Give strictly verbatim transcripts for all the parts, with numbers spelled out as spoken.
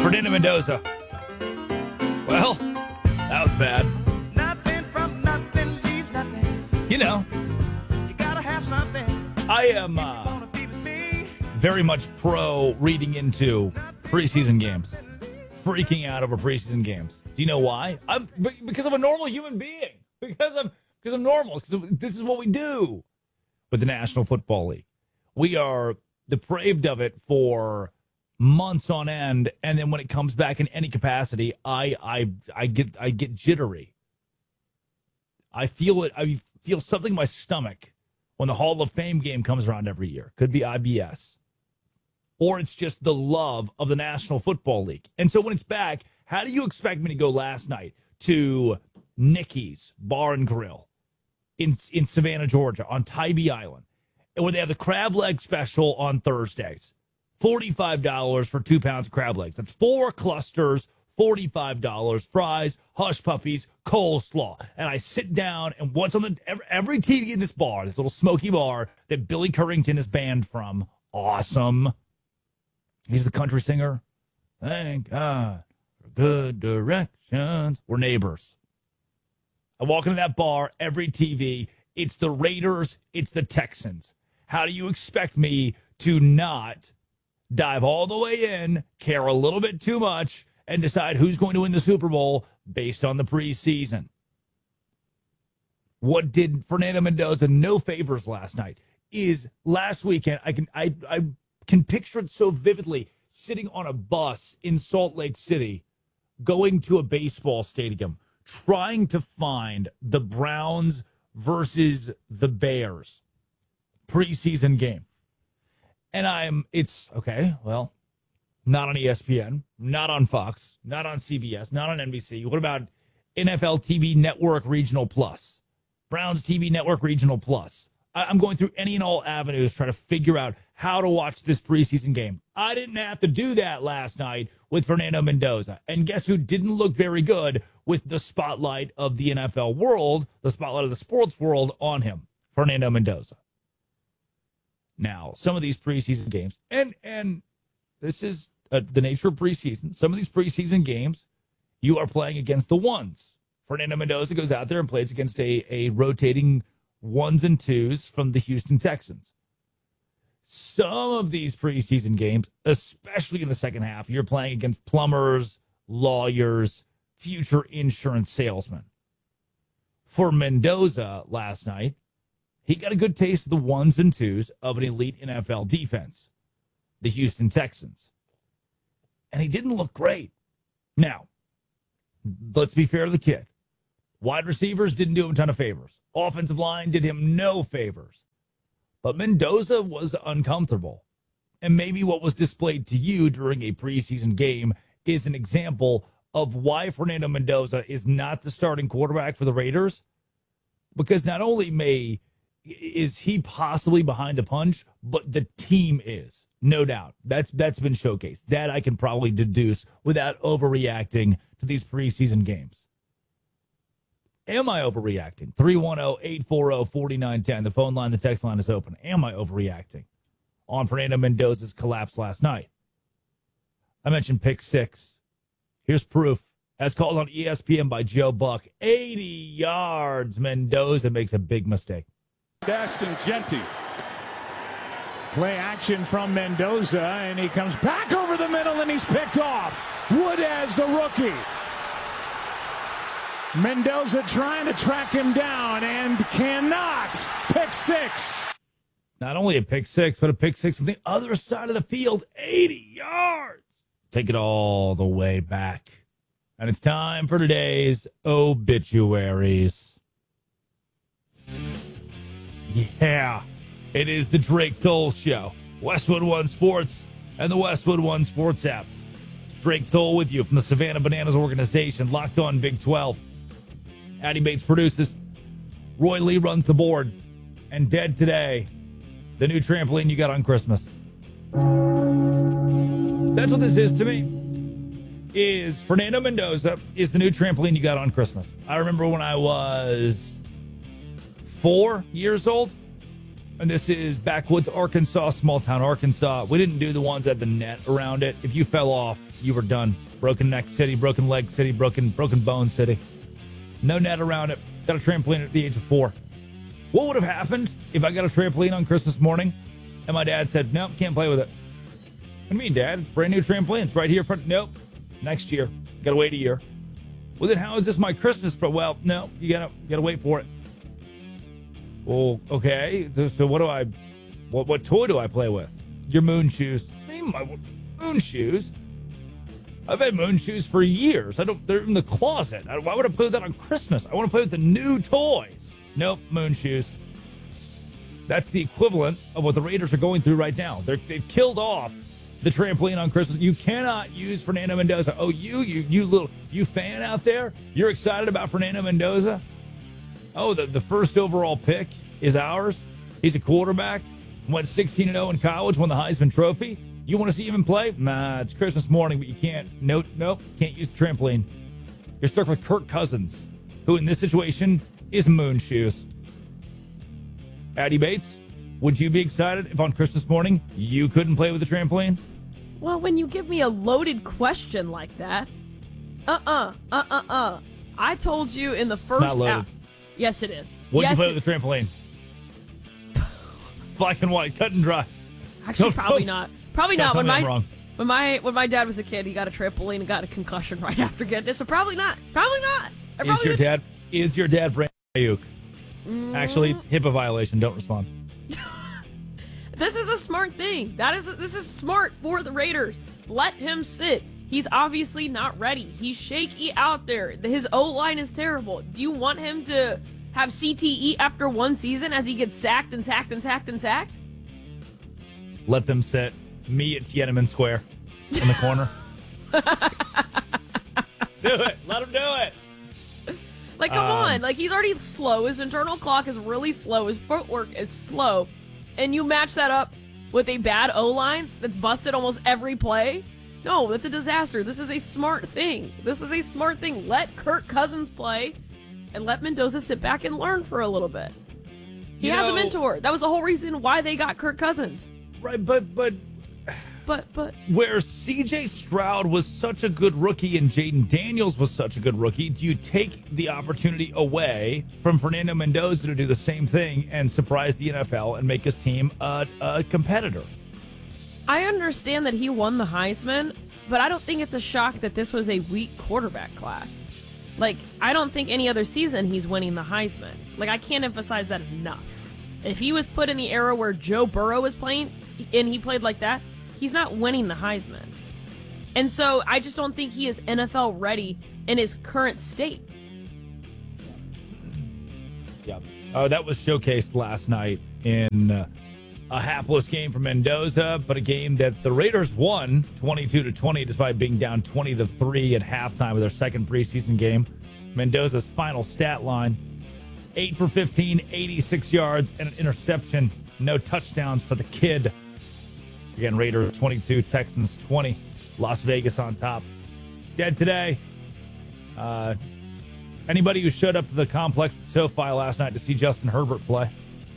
Fernando Mendoza. Well, that was bad. Nothing from nothing leaves nothing. You know, You gotta have something. I am uh, Wanna be with me? very much pro reading into preseason games. Freaking out over preseason games. Do you know why? I'm because I'm a normal human being. Because I'm because I'm normal. Because this is what we do with the National Football League. We are depraved of it for months on end, and then when it comes back in any capacity, I I I get I get jittery. I feel it. I feel something in my stomach when the Hall of Fame game comes around every year. Could be I B S. Or it's just the love of the National Football League. And so when it's back, how do you expect me to go last night to Nicky's Bar and Grill in in Savannah, Georgia, on Tybee Island, and where they have the crab leg special on Thursdays? forty-five dollars for two pounds of crab legs. That's four clusters, forty-five dollars, fries, hush puppies, coleslaw. And I sit down, and what's on the every, every T V in this bar, this little smoky bar that Billy Currington is banned from. Awesome. He's the country singer. Thank God for good directions. We're neighbors. I walk into that bar, every T V, it's the Raiders, it's the Texans. How do you expect me to not dive all the way in, care a little bit too much, and decide who's going to win the Super Bowl based on the preseason? What did Fernando Mendoza no favors last night is last weekend. I can I I can picture it so vividly, sitting on a bus in Salt Lake City, going to a baseball stadium, trying to find the Browns versus the Bears preseason game. And I'm, it's, okay, well, not on E S P N, not on Fox, not on C B S, not on N B C. What about N F L T V Network Regional Plus? Browns T V Network Regional Plus. I, I'm going through any and all avenues trying to figure out how to watch this preseason game. I didn't have to do that last night with Fernando Mendoza. And guess who didn't look very good with the spotlight of the N F L world, the spotlight of the sports world on him? Fernando Mendoza. Now, some of these preseason games, and and this is uh, the nature of preseason, some of these preseason games, you are playing against the ones. Fernando Mendoza goes out there and plays against a, a rotating ones and twos from the Houston Texans. Some of these preseason games, especially in the second half, you're playing against plumbers, lawyers, future insurance salesmen. For Mendoza last night, he got a good taste of the ones and twos of an elite N F L defense, the Houston Texans. And he didn't look great. Now, let's be fair to the kid. Wide receivers didn't do him a ton of favors. Offensive line did him no favors. But Mendoza was uncomfortable. And maybe what was displayed to you during a preseason game is an example of why Fernando Mendoza is not the starting quarterback for the Raiders. Because not only may is he possibly behind the punch, but the team is. No doubt. That's that's been showcased. That I can probably deduce without overreacting to these preseason games. Am I overreacting? three one zero, eight four zero, four nine one zero. The phone line, the text line is open. Am I overreacting on Fernando Mendoza's collapse last night? I mentioned pick six. Here's proof. As called on E S P N by Joe Buck. eighty yards. Mendoza makes a big mistake. Ashton Genty. Play action from Mendoza, and he comes back over the middle, and he's picked off. Wood as the rookie. Mendoza trying to track him down and cannot. Pick six. Not only a pick six, but a pick six on the other side of the field. eighty yards. Take it all the way back. And it's time for today's obituaries. Yeah, it is the Drake Toll Show. Westwood One Sports and the Westwood One Sports app. Drake Toll with you from the Savannah Bananas organization, Locked On Big twelve. Addie Bates produces. Roy Lee runs the board. And dead today, the new trampoline you got on Christmas. That's what this is to me. Is Fernando Mendoza is the new trampoline you got on Christmas. I remember when I was four years old, And this is Backwoods, Arkansas, small town Arkansas. We didn't do the ones that had the net around it. If you fell off, you were done. Broken neck city, broken leg city, broken broken bone city. No net around it. Got a trampoline at the age of four. What would have happened if I got a trampoline on Christmas morning and my dad said, nope, can't play with it? What do you mean, Dad? It's a brand new trampoline. It's right here in front. Nope. Next year. Got to wait a year. Well, then how is this my Christmas? Pro- well, no, you got to got to wait for it. Well, okay. So, so what do I, what, what toy do I play with? Your moon shoes. Hey, my moon shoes? I've had moon shoes for years. I don't, they're in the closet. I, why would I play with that on Christmas? I want to play with the new toys. Nope, moon shoes. That's the equivalent of what the Raiders are going through right now. They're, they've killed off the trampoline on Christmas. You cannot use Fernando Mendoza. Oh, you, you, you little, you fan out there? You're excited about Fernando Mendoza? Oh, the, the first overall pick is ours. He's a quarterback. Went sixteen and oh in college, won the Heisman Trophy. You want to see him play? Nah, it's Christmas morning, but you can't. Nope, nope, can't use the trampoline. You're stuck with Kirk Cousins, who in this situation is moon shoes. Addie Bates, would you be excited if on Christmas morning you couldn't play with the trampoline? Well, when you give me a loaded question like that, uh-uh, uh-uh-uh. I told you in the first... It's not loaded. Hour. Yes, it is. What'd yes, you play it... with the trampoline? Black and white, cut and dry. Actually, Don't- probably don't- not. Probably don't not. tell When me I'm my, wrong. when my when my dad was a kid, he got a trampoline and got a concussion right after getting it. So probably not. Probably not. I Is probably your would- dad is your dad Brandon Ayuk? Mm. Actually, HIPAA violation. Don't respond. This is a smart thing. That is this is smart for the Raiders. Let him sit. He's obviously not ready. He's shaky out there. His O-line is terrible. Do you want him to have C T E after one season as he gets sacked and sacked and sacked and sacked? Let them sit. Me at Tiananmen Square in the corner. do it. Let him do it. Like, come Um, on. Like, he's already slow. His internal clock is really slow. His footwork is slow. And you match that up with a bad O-line that's busted almost every play? No, that's a disaster. This is a smart thing. This is a smart thing. Let Kirk Cousins play and let Mendoza sit back and learn for a little bit. He You has know- a mentor. That was the whole reason why they got Kirk Cousins. Right, but but But, but, where C J Stroud was such a good rookie and Jaden Daniels was such a good rookie, do you take the opportunity away from Fernando Mendoza to do the same thing and surprise the N F L and make his team a, a competitor? I understand that he won the Heisman, but I don't think it's a shock that this was a weak quarterback class. Like, I don't think any other season he's winning the Heisman. Like, I can't emphasize that enough. If he was put in the era where Joe Burrow was playing and he played like that, he's not winning the Heisman. And so I just don't think he is N F L ready in his current state. Yeah. Oh, that was showcased last night in uh, a hapless game for Mendoza, but a game that the Raiders won twenty-two to twenty despite being down twenty to three at halftime with their second preseason game. Mendoza's final stat line, eight for fifteen, eighty-six yards, and an interception. No touchdowns for the kid. Again, Raiders twenty-two, Texans twenty. Las Vegas on top. Dead today. Uh, anybody who showed up to the complex at SoFi last night to see Justin Herbert play?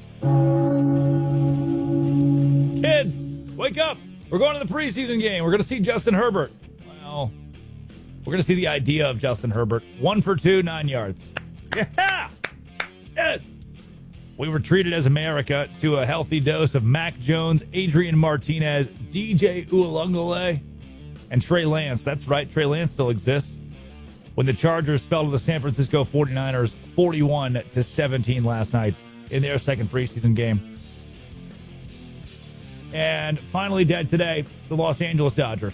Kids, wake up. We're going to the preseason game. We're going to see Justin Herbert. Well, we're going to see the idea of Justin Herbert. One for two, nine yards. Yeah! Yes! We were treated as America to a healthy dose of Mac Jones, Adrian Martinez, D J Uiagalelei, and Trey Lance. That's right, Trey Lance still exists. When the Chargers fell to the San Francisco forty-niners forty-one to seventeen last night in their second preseason game. And finally dead today, the Los Angeles Dodgers.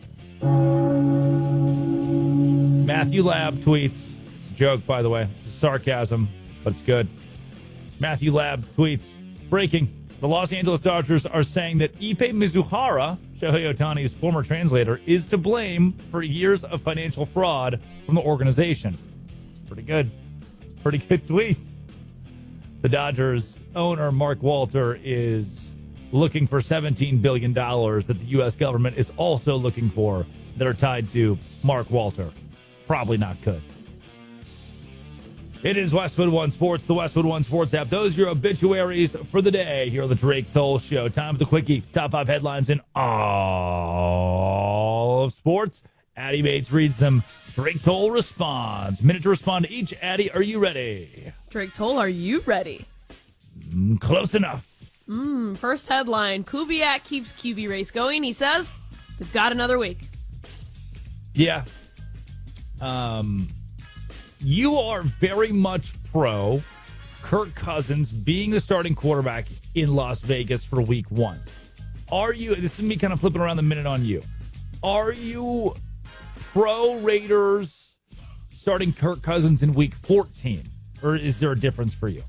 Matthew Labb tweets, it's a joke, by the way, it's sarcasm, but it's good. Matthew Labb tweets, breaking, the Los Angeles Dodgers are saying that Ippei Mizuhara, Shohei Ohtani's former translator, is to blame for years of financial fraud from the organization. It's pretty good. Pretty good tweet. The Dodgers owner, Mark Walter, is looking for seventeen billion dollars that the U S government is also looking for that are tied to Mark Walter. Probably not good. It is Westwood One Sports, the Westwood One Sports app. Those are your obituaries for the day here on the Drake Toll Show. Time for the quickie. Top five headlines in all of sports. Addie Bates reads them. Drake Toll responds. Minute to respond to each. Addie, are you ready? Drake Toll, are you ready? Mm, close enough. Mm, first headline, Kubiak keeps Q B race going. He says, we've got another week. Yeah. Um, you are very much pro Kirk Cousins being the starting quarterback in Las Vegas for week one. Are you, this is me kind of flipping around the minute on you. Are you pro Raiders starting Kirk Cousins in week fourteen? Or is there a difference for you?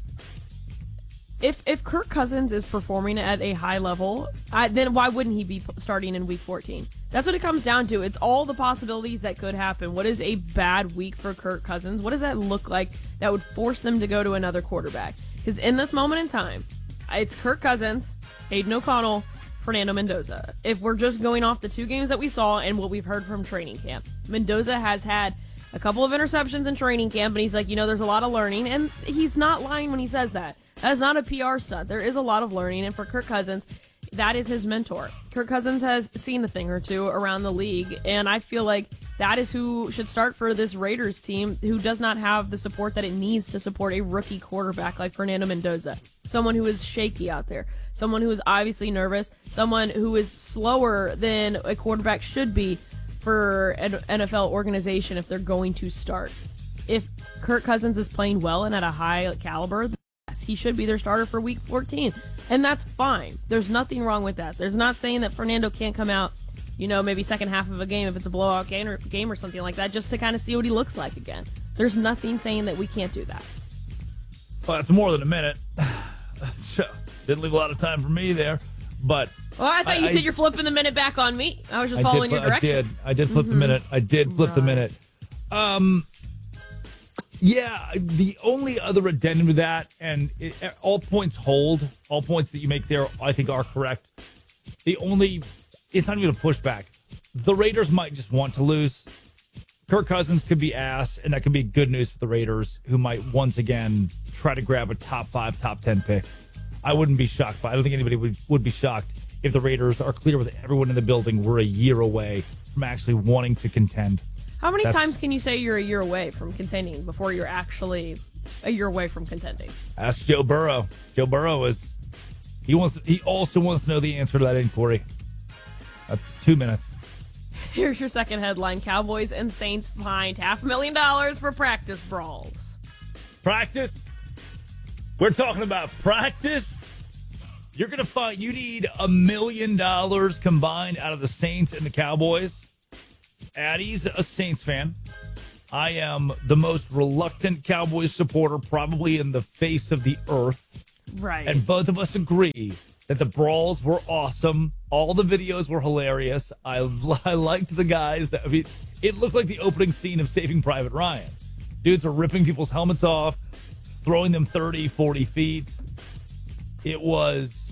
If if Kirk Cousins is performing at a high level, I, then why wouldn't he be starting in week fourteen? That's what it comes down to. It's all the possibilities that could happen. What is a bad week for Kirk Cousins? What does that look like that would force them to go to another quarterback? Because in this moment in time, it's Kirk Cousins, Aiden O'Connell, Fernando Mendoza. If we're just going off the two games that we saw and what we've heard from training camp, Mendoza has had a couple of interceptions in training camp, and he's like, you know, there's a lot of learning, and he's not lying when he says that. That is not a P R stunt. There is a lot of learning, and for Kirk Cousins, that is his mentor. Kirk Cousins has seen a thing or two around the league, and I feel like that is who should start for this Raiders team, who does not have the support that it needs to support a rookie quarterback like Fernando Mendoza. Someone who is shaky out there. Someone who is obviously nervous. Someone who is slower than a quarterback should be for an N F L organization if they're going to start. If Kirk Cousins is playing well and at a high caliber, yes, he should be their starter for week fourteen. And that's fine. There's nothing wrong with that. There's not saying that Fernando can't come out, you know, maybe second half of a game if it's a blowout game or, game or something like that, just to kind of see what he looks like again. There's nothing saying that we can't do that. Well, that's more than a minute. So, didn't leave a lot of time for me there, but... Well, I thought I, you I, said you're flipping the minute back on me. I was just I following did, your direction. I did. I did flip mm-hmm. the minute. I did flip right. the minute. Um, yeah, the only other addendum to that, and it, all points hold, all points that you make there, I think are correct. The only, it's not even a pushback. The Raiders might just want to lose. Kirk Cousins could be ass, and that could be good news for the Raiders, who might once again try to grab a top five, top ten pick. I wouldn't be shocked, but I don't think anybody would, would be shocked if the Raiders are clear with everyone in the building. We're a year away from actually wanting to contend. How many That's, times can you say you're a year away from contending before you're actually a year away from contending? Ask Joe Burrow. Joe Burrow is he wants to, he also wants to know the answer to that inquiry. That's two minutes. Here's your second headline. Cowboys and Saints fined half a million dollars for practice brawls. Practice? We're talking about practice? You're going to find you need a million dollars combined out of the Saints and the Cowboys? Addie's a Saints fan. I am the most reluctant Cowboys supporter probably in the face of the earth. Right. And both of us agree that the brawls were awesome. All the videos were hilarious. I, I liked the guys. That I mean, it looked like the opening scene of Saving Private Ryan. Dudes were ripping people's helmets off, throwing them thirty, forty feet. It was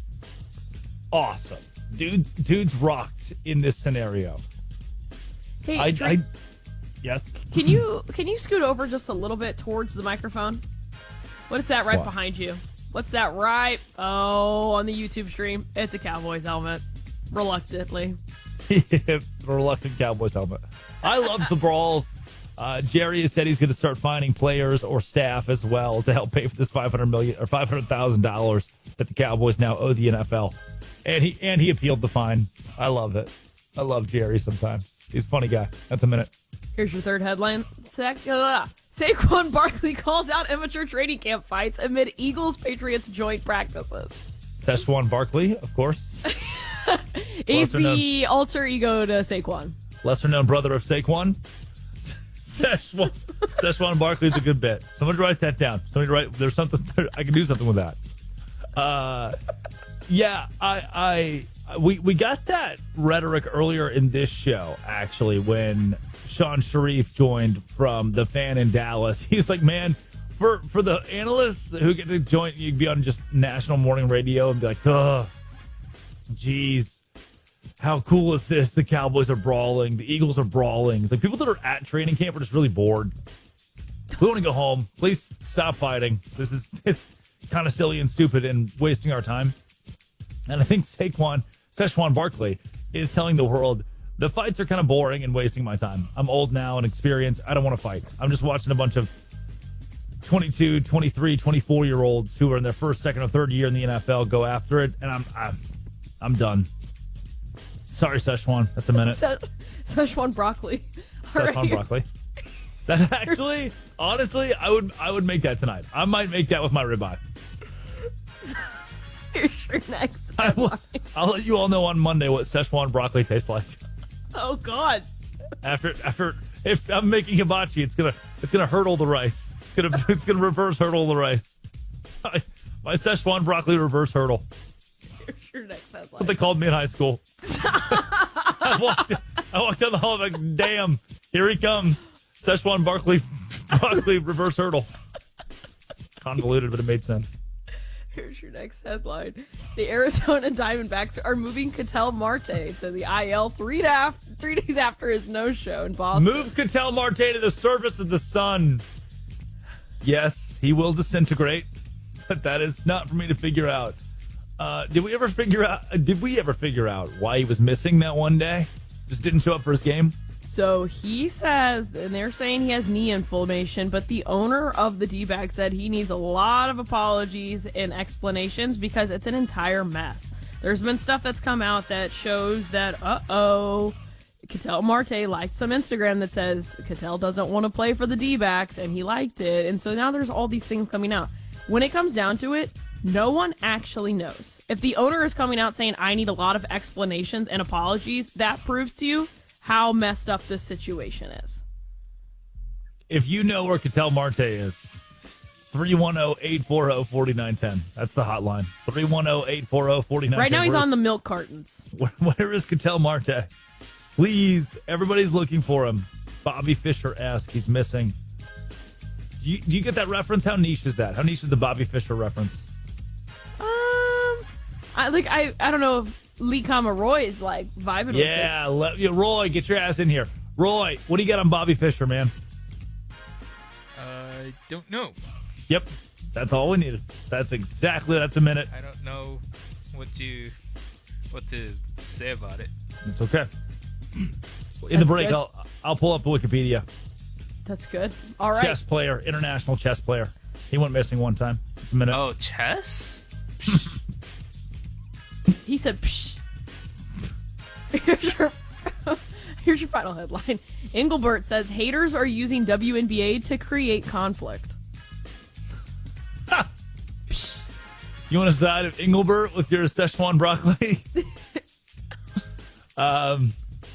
awesome. Dudes, dudes rocked in this scenario. Hey, I, Drake, I, yes. Can you can you scoot over just a little bit towards the microphone? What is that right What? behind you? What's that right? Oh, on the YouTube stream, it's a Cowboys helmet. Reluctantly. The reluctant Cowboys helmet. I love the brawls. Uh, Jerry has said he's going to start finding players or staff as well to help pay for this five hundred million dollars or five hundred thousand dollars that the Cowboys now owe the N F L. And he and he appealed the fine. I love it. I love Jerry sometimes. He's a funny guy. That's a minute. Here's your third headline. Sa- uh, Saquon Barkley calls out immature training camp fights amid Eagles-Patriots joint practices. Szechuan Barkley, of course. He's Lesser the known, alter ego to Saquon. lesser known brother of Saquon. Szechuan, Szechuan Barkley's a good bit. Somebody write that down. Somebody write. There's something. I can do something with that. Uh, yeah, I, I, we, we got that rhetoric earlier in this show. Actually, when Sean Sharif joined from the Fan in Dallas, he's like, man, for for the analysts who get to join, you be on just national morning radio and be like, oh, geez, how cool is this? The Cowboys are brawling. The Eagles are brawling. It's like people that are at training camp are just really bored. We want to go home. Please stop fighting. This is this kind of silly and stupid and wasting our time. And I think Saquon, Szechuan Barkley is telling the world the fights are kind of boring and wasting my time. I'm old now and experienced. I don't want to fight. I'm just watching a bunch of twenty-two, twenty-three, twenty-four-year-olds who are in their first, second, or third year in the N F L go after it, and I'm I'm, I'm done. Sorry, Szechuan. That's a minute. Se- Szechuan broccoli. All Szechuan right. broccoli. That actually, honestly, I would I would make that tonight. I might make that with my ribeye. Here's your next I will, headline. I'll let you all know on Monday what Szechuan broccoli tastes like. Oh, God. After after if I'm making hibachi, it's gonna it's gonna hurdle the rice. It's gonna it's gonna reverse hurdle the rice. My, my Szechuan broccoli reverse hurdle. Here's your next headline. That's what they called me in high school. I walked I walked down the hall like, damn, here he comes. Szechuan broccoli broccoli reverse hurdle. Convoluted, but it made sense. Here's your next headline. The Arizona Diamondbacks are moving Ketel Marte to the I L three, to af- three days after his no-show in Boston. Move Ketel Marte to the surface of the sun. Yes, he will disintegrate, but that is not for me to figure out. Uh, did we ever figure out? Uh, did we ever figure out why he was missing that one day? Just didn't show up for his game. So he says, and they're saying he has knee inflammation, but the owner of the D-backs said he needs a lot of apologies and explanations because it's an entire mess. There's been stuff that's come out that shows that, uh-oh, Ketel Marte liked some Instagram that says Ketel doesn't want to play for the D-backs, and he liked it. And so now there's all these things coming out. When it comes down to it, no one actually knows. If the owner is coming out saying, I need a lot of explanations and apologies, that proves to you how messed up this situation is. If you know where Ketel Marte is, three one zero, eight four zero, four nine one zero. That's the hotline. three one zero, eight four zero, four nine one zero. Right now he's Where's, on the milk cartons. where, where is Ketel Marte? Please, everybody's looking for him. Bobby Fischer-esque. He's missing. Do you, do you get that reference? How niche is that? How niche is the Bobby Fischer reference? Um, I like I I don't know if Lee Roy is like vibing with it. Yeah, let, yeah, Roy, get your ass in here. Roy, what do you got on Bobby Fischer, man? I don't know. Yep, that's all we needed. That's exactly, that's a minute. I don't know what to what to say about it. It's okay. In That's the break, good. I'll I'll pull up the Wikipedia. That's good. All right. Chess player, international chess player. He went missing one time. It's a minute. Oh, chess? He said, Psh. Here's your, here's your final headline. Engelbert says haters are using W N B A to create conflict. You want to side of Engelbert with your Szechuan broccoli? um,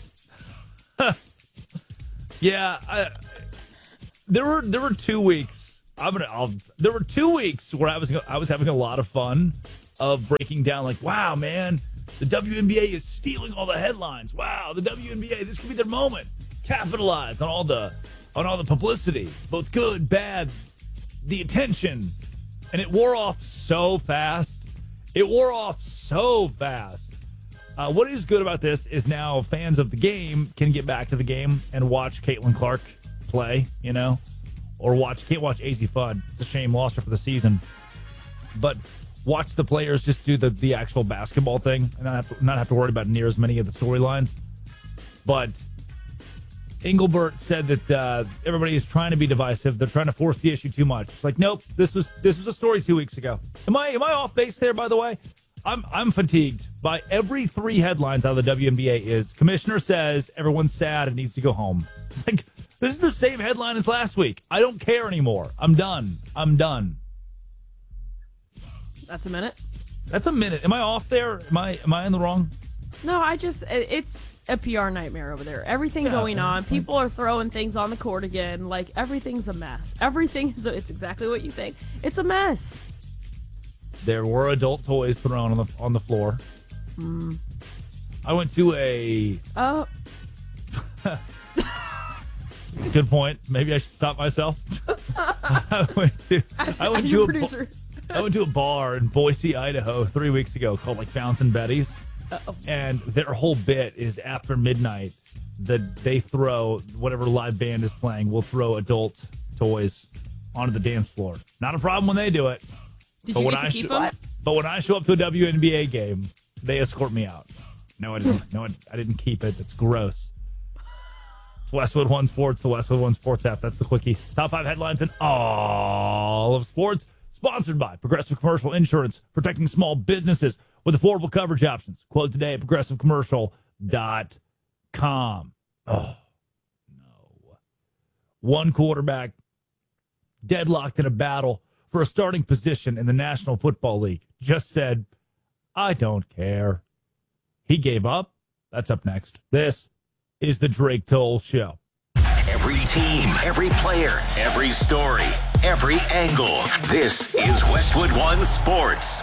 yeah, I, there were there were two weeks. I'm gonna. I'll, there were two weeks where I was I was having a lot of fun of breaking down. Like, wow, man, the W N B A is stealing all the headlines. Wow, the W N B A, this could be their moment. Capitalize on all the on all the publicity, both good, bad, the attention. And it wore off so fast. It wore off so fast. Uh, what is good about this is now fans of the game can get back to the game and watch Caitlin Clark play, you know, or watch, can't watch A Z Fudd. It's a shame, lost her for the season. But watch the players just do the, the actual basketball thing and not have, to, not have to worry about near as many of the storylines. But Engelbert said that uh, everybody is trying to be divisive. They're trying to force the issue too much. It's like, nope, this was this was a story two weeks ago. Am I am I off base there? By the way, I'm I'm fatigued by every three headlines out of the W N B A is commissioner says everyone's sad and needs to go home. It's like this is the same headline as last week. I don't care anymore. I'm done. I'm done. That's a minute. That's a minute. Am I off there? Am I am I in the wrong? No, I just, it- it's a P R nightmare over there. Everything Yeah, going on. that's fine. People are throwing things on the court again. Like, everything's a mess. Everything is, a, it's exactly what you think. It's a mess. There were adult toys thrown on the on the floor. Mm. I went to a Oh, good point. Maybe I should stop myself. I went to I went as to your a ba- producer. I went to a bar in Boise, Idaho, three weeks ago called like Bouncin' Betty's, Uh-oh. and their whole bit is after midnight that they throw whatever live band is playing. Will throw adult toys onto the dance floor. Not a problem when they do it. Did but you when get to I keep sh- them? But when I show up to a W N B A game, they escort me out. No, I didn't. No, I didn't keep it. It's gross. It's Westwood One Sports, the Westwood One Sports app. That's the quickie. Top five headlines in all of sports. Sponsored by Progressive Commercial Insurance, protecting small businesses with affordable coverage options. Quote today at progressive commercial dot com. Oh, no. One quarterback deadlocked in a battle for a starting position in the National Football League just said, I don't care. He gave up. That's up next. This is the Drake Toll Show. Every team, every player, every story, every angle. This is Westwood One Sports.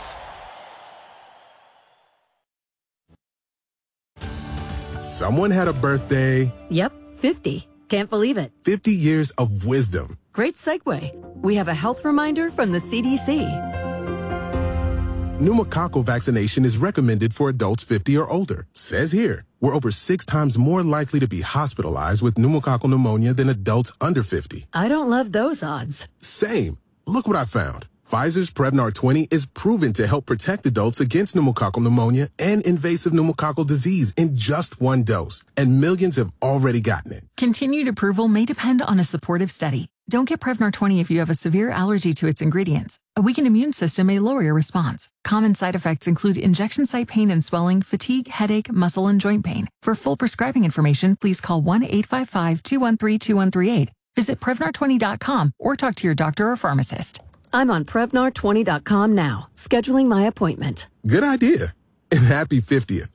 Someone had a birthday. Yep, fifty. Can't believe it. fifty years of wisdom. Great segue. We have a health reminder from the C D C. Pneumococcal vaccination is recommended for adults fifty or older. Says here, we're over six times more likely to be hospitalized with pneumococcal pneumonia than adults under fifty. I don't love those odds. Same. Look what I found. Pfizer's Prevnar twenty is proven to help protect adults against pneumococcal pneumonia and invasive pneumococcal disease in just one dose, and millions have already gotten it. Continued approval may depend on a supportive study. Don't get Prevnar twenty if you have a severe allergy to its ingredients. A weakened immune system may lower your response. Common side effects include injection site pain and swelling, fatigue, headache, muscle, and joint pain. For full prescribing information, please call one eight five five, two one three, two one three eight. Visit Prevnar twenty dot com or talk to your doctor or pharmacist. I'm on Prevnar twenty dot com now, scheduling my appointment. Good idea. And happy fiftieth.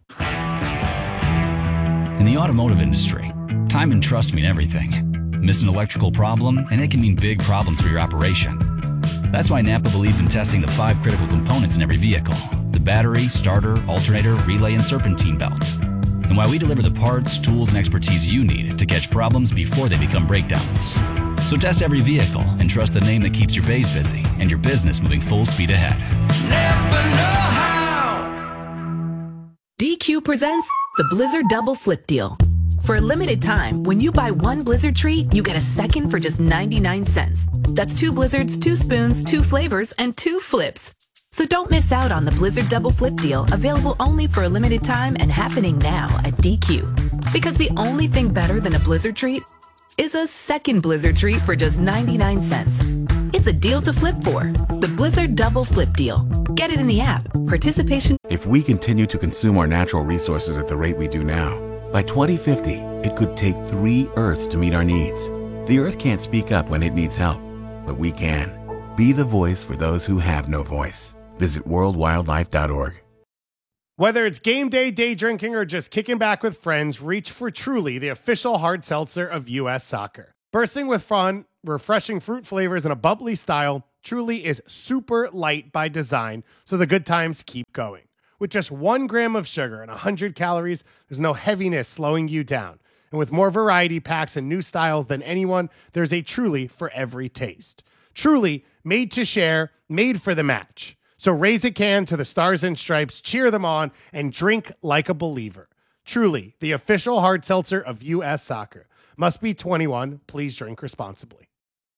In the automotive industry, time and trust mean everything. Miss an electrical problem, and it can mean big problems for your operation. That's why Napa believes in testing the five critical components in every vehicle: the battery, starter, alternator, relay, and serpentine belt. And why we deliver the parts, tools, and expertise you need to catch problems before they become breakdowns. So test every vehicle and trust the name that keeps your bays busy and your business moving full speed ahead. Never know how. D Q presents the Blizzard Double Flip Deal. For a limited time, when you buy one Blizzard treat, you get a second for just ninety-nine cents. That's two Blizzards, two spoons, two flavors, and two flips. So don't miss out on the Blizzard Double Flip Deal, available only for a limited time and happening now at D Q. Because the only thing better than a Blizzard treat is a second Blizzard treat for just ninety-nine cents. It's a deal to flip for. The Blizzard Double Flip Deal. Get it in the app. Participation. If we continue to consume our natural resources at the rate we do now, by twenty fifty, it could take three Earths to meet our needs. The Earth can't speak up when it needs help, but we can. Be the voice for those who have no voice. Visit world wildlife dot org. Whether it's game day, day drinking, or just kicking back with friends, reach for Truly, the official hard seltzer of U S Soccer. Bursting with fun, refreshing fruit flavors, and a bubbly style, Truly is super light by design, so the good times keep going. With just one gram of sugar and one hundred calories, there's no heaviness slowing you down. And with more variety packs and new styles than anyone, there's a Truly for every taste. Truly, made to share, made for the match. So raise a can to the Stars and Stripes, cheer them on, and drink like a believer. Truly, the official hard seltzer of U S Soccer. Must be twenty-one. Please drink responsibly.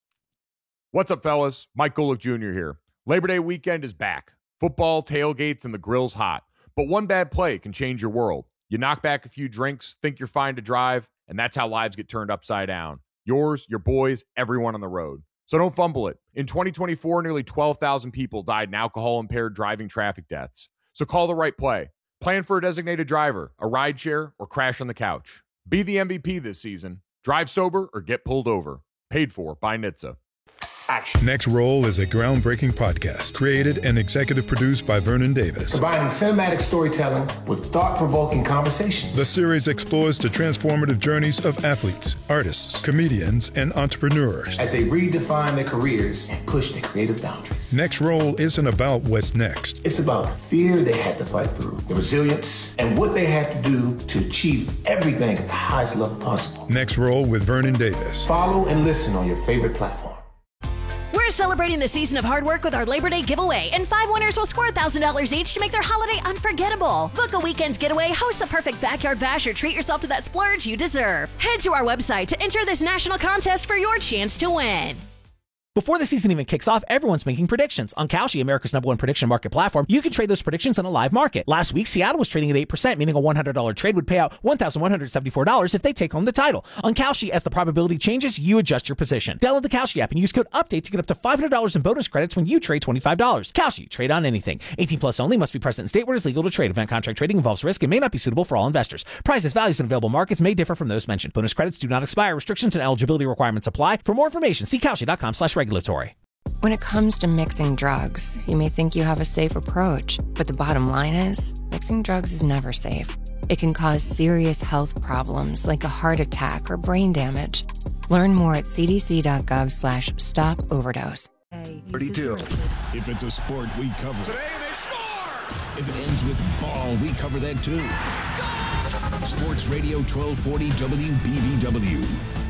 What's up, fellas? Mike Golick Junior here. Labor Day weekend is back. Football, tailgates, and the grill's hot. But one bad play can change your world. You knock back a few drinks, think you're fine to drive, and that's how lives get turned upside down. Yours, your boys, everyone on the road. So don't fumble it. In twenty twenty-four, nearly twelve thousand people died in alcohol-impaired driving traffic deaths. So call the right play. Plan for a designated driver, a rideshare, or crash on the couch. Be the M V P this season. Drive sober or get pulled over. Paid for by N H T S A. Action. Next Roll is a groundbreaking podcast created and executive produced by Vernon Davis. Combining cinematic storytelling with thought-provoking conversations. The series explores the transformative journeys of athletes, artists, comedians, and entrepreneurs as they redefine their careers and push their creative boundaries. Next Roll isn't about what's next. It's about the fear they had to fight through, the resilience, and what they had to do to achieve everything at the highest level possible. Next Roll with Vernon Davis. Follow and listen on your favorite platform. We're celebrating the season of hard work with our Labor Day giveaway, and five winners will score one thousand dollars each to make their holiday unforgettable. Book a weekend's getaway, host the perfect backyard bash, or treat yourself to that splurge you deserve. Head to our website to enter this national contest for your chance to win. Before the season even kicks off, everyone's making predictions. On Kalshi, America's number one prediction market platform, you can trade those predictions in a live market. Last week, Seattle was trading at eight percent, meaning a one hundred dollars trade would pay out one thousand one hundred seventy-four dollars if they take home the title. On Kalshi, as the probability changes, you adjust your position. Download the Kalshi app and use code UPDATE to get up to five hundred dollars in bonus credits when you trade twenty-five dollars. Kalshi, trade on anything. eighteen plus only, must be present in state where it is legal to trade. Event contract trading involves risk and may not be suitable for all investors. Prices, values, and available markets may differ from those mentioned. Bonus credits do not expire. Restrictions and eligibility requirements apply. For more information, see Kalshi.com slash regulatory. When it comes to mixing drugs, you may think you have a safe approach, but the bottom line is, mixing drugs is never safe. It can cause serious health problems like a heart attack or brain damage. Learn more at cdc.gov slash stop overdose. thirty-two. If it's a sport, we cover it. Today they score! If it ends with ball, we cover that too. Score! Sports Radio twelve forty W B B W.